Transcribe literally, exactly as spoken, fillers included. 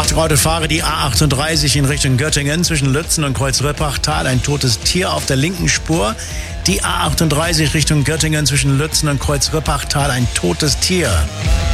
Nachtraute fahre die A achtunddreißig in Richtung Göttingen zwischen Lützen und Kreuzröpachtal. Ein totes Tier auf der linken Spur. Die A achtunddreißig Richtung Göttingen zwischen Lützen und Kreuzröpachtal. Ein totes Tier.